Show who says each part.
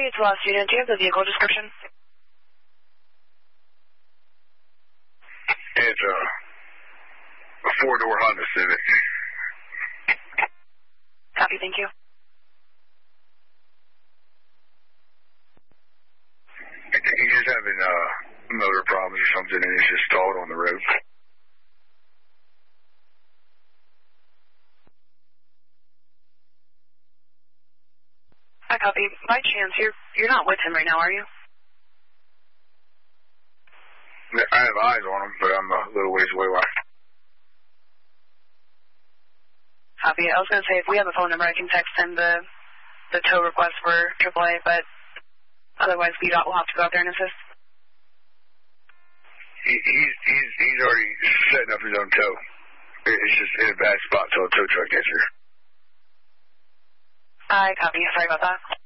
Speaker 1: it's Lost Unit. Do you have the vehicle description?
Speaker 2: It's a four-door Honda Civic.
Speaker 1: Copy, thank you.
Speaker 2: He's just having motor problems or something, and he's just stalled on the road.
Speaker 1: I copy. By chance, you're not with him right now, are you?
Speaker 2: I have eyes on him, but I'm a little ways away.
Speaker 1: Copy. I was going to say, if we have a phone number, I can text him the tow request for AAA, but otherwise we'll have to go out there and assist.
Speaker 2: He's already setting up his own tow. It's just in a bad spot till a tow truck gets here.
Speaker 1: I copy. Sorry about that.